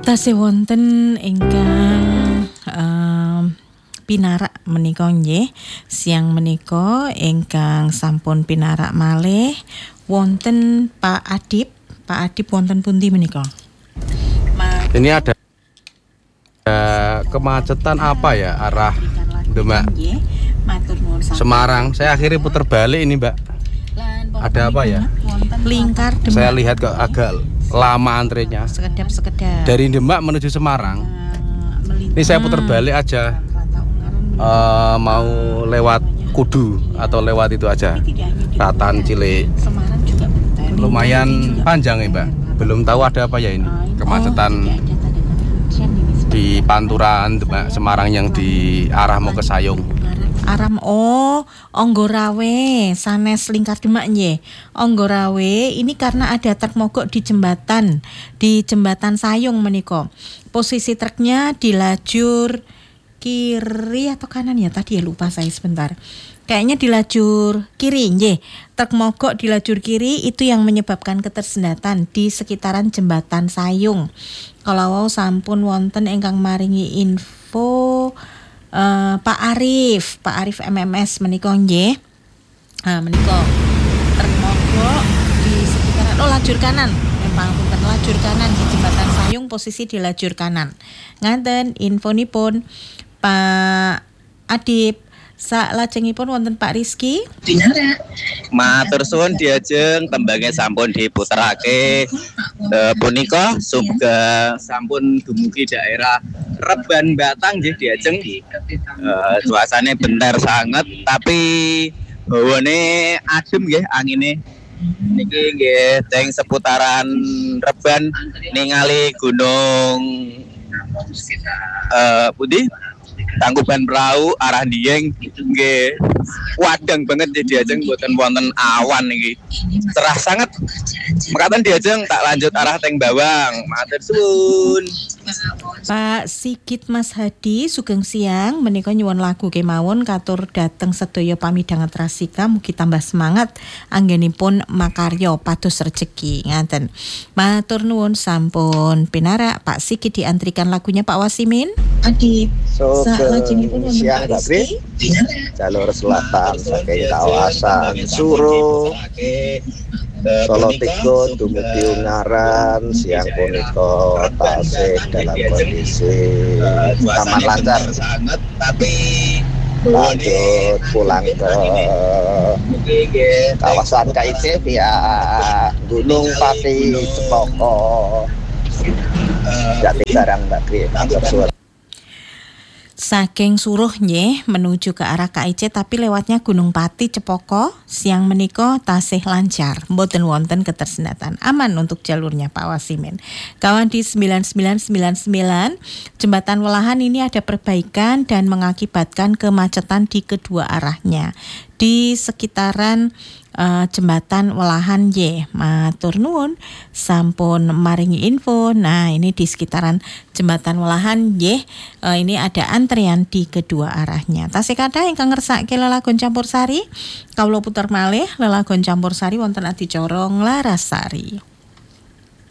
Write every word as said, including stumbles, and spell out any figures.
Tasih wonten ingkang um, pinarak menika nggih, siang menika ingkang sampun pinarak malih wonten Pak Adip. Pak Adip wonten pundi menika? Ini ada uh, kemacetan apa ya arah Demak Semarang. Saya akhirnya putar balik ini, Mbak. Ada apa ya? Lingkar Demak. Saya lihat kok agak lama antrenya. Sekedap-sekedap. Dari Demak menuju Semarang. Ini saya putar balik aja. Uh, mau lewat Kudu atau lewat itu aja. Ratan Cilik. Lumayan panjang ya, Mbak. Belum tahu ada apa ya ini. Kemacetan di Panturan Demak Semarang yang di arah mau ke Sayung. Aram oh Onggarawe sanes Lingkar Demak nggih. Onggarawe ini karena ada truk mogok di jembatan di jembatan Sayung menika. Posisi truknya di lajur kiri atau kanan ya tadi ya lupa saya sebentar. Kayaknya di lajur kiri nggih. Truk mogok di lajur kiri itu yang menyebabkan ketersendatan di sekitaran jembatan Sayung. Kalau sampun wonten ingkang maringi info Uh, Pak Arif, Pak Arif M M S menika nggih. Ah menika truk mogok di sekitaran oh lajur kanan. Memang punten lajur kanan di jembatan Sayung, posisi di lajur kanan. Ngaten infonipun Pak Adip. Salajengipun wonten Pak Rizky. Matur suwun diajeng tembangé sampun diputerake. E, punika suga sampun dumugi daerah Reban Batang nggih diajeng. E, cuacane bentar sanget tapi hawane adem nggih angine. Niki nggih teng seputaran Reban ningali gunung eh pundi Tangkuban Perahu arah Dieng nggih wadang banget jadi diajeng mboten wonten awan niki. Cerah sangat. Mekaten diajeng tak lanjut arah teng Bawang. Matur suwun. Pak Sigit Mas Hadi sugeng siang menika nyuwun lagu kemawon katur dateng sedaya pamidhangan Trasika mugi tambah semangat anggenipun makarya pados rejeki ngaten. Matur nuwun sampun pinarak Pak Sigit diantrikan lagunya Pak Wasimin. Adip. So, siang Bakri, jalur selatan saking kawasan Suro, Solo Tigo, dumugi Ungaran, siang punika tasih dalam kondisi aman lancar. Lanjut pulang ke kawasan K I C via Gunung Pati Cepoko, Jati Barang Bakri, Matur suwun. Saking Suruh nggih menuju ke arah K I C tapi lewatnya Gunung Pati Cepoko siang menika tasih lancar mboten wonten ketersendatan aman untuk jalurnya Pak Wasimin. Kawan di sembilan sembilan sembilan sembilan jembatan Welahan ini ada perbaikan dan mengakibatkan kemacetan di kedua arahnya di sekitaran Uh, jembatan Welahan ye. Matur nuwun sampun maringi info. Nah, ini di sekitaran jembatan Welahan ye. Uh, ini ada antrian di kedua arahnya. Tasih kathah ingkang ngersake lelagon campursari. Kawula puter malih lelagon campursari wonten adicara Nglarasari.